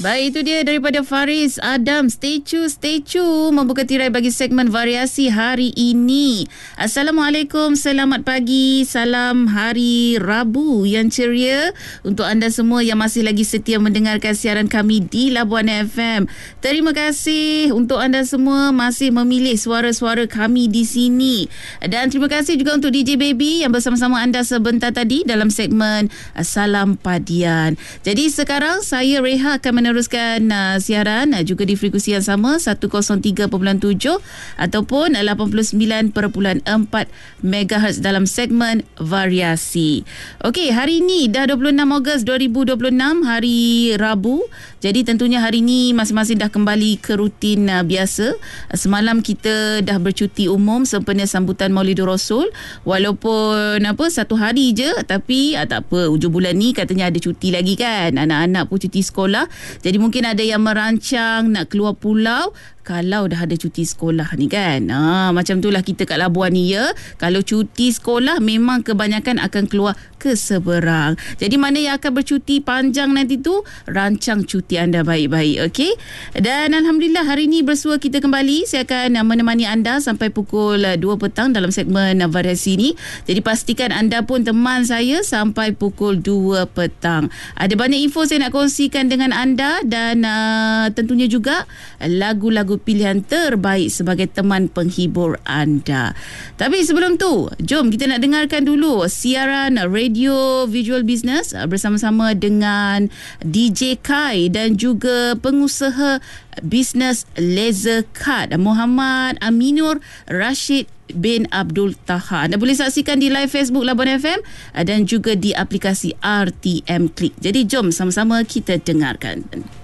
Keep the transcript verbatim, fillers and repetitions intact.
Baik, itu dia daripada Faris Adam. Stay tune, stay tune membuka tirai bagi segmen variasi hari ini. Assalamualaikum, selamat pagi, salam hari Rabu yang ceria untuk anda semua yang masih lagi setia mendengarkan siaran kami di Labuan F M. Terima kasih untuk anda semua masih memilih suara-suara kami di sini. Dan terima kasih juga untuk D J Baby yang bersama-sama anda sebentar tadi dalam segmen Salam Padian. Jadi sekarang saya Reha akan meneruskan uh, siaran uh, juga di frekuensi yang sama seratus tiga perpuluhan tujuh ataupun lapan puluh sembilan perpuluhan empat megahertz dalam segmen variasi. Okey, hari ini dah dua puluh enam Ogos dua ribu dua puluh enam, hari Rabu. Jadi tentunya hari ini masing-masing dah kembali ke rutin uh, biasa. Uh, semalam kita dah bercuti umum sempena sambutan Maulidur Rasul. Walaupun apa satu hari je, tapi uh, tak apa, hujung bulan ni katanya ada cuti lagi kan. Anak-anak pun cuti sekolah. Jadi mungkin ada yang merancang nak keluar pulau kalau dah ada cuti sekolah ni kan. Ha, macam itulah kita kat Labuan ni ya. Kalau cuti sekolah memang kebanyakan akan keluar ke seberang. Jadi mana yang akan bercuti panjang nanti tu, rancang cuti anda baik-baik, okey? Dan Alhamdulillah hari ni bersua kita kembali. Saya akan menemani anda sampai pukul dua petang dalam segmen variasi ni. Jadi pastikan anda pun teman saya sampai pukul dua petang. Ada banyak info saya nak kongsikan dengan anda dan uh, tentunya juga lagu-lagu pilihan terbaik sebagai teman penghibur anda. Tapi sebelum tu, jom kita nak dengarkan dulu siaran radio visual business bersama-sama dengan D J Kai dan juga pengusaha bisnes laser cut Muhammad Aminur Rashid bin Abdul Taha. Anda boleh saksikan di live Facebook Labuan F M dan juga di aplikasi R T M Click. Jadi jom sama-sama kita dengarkan.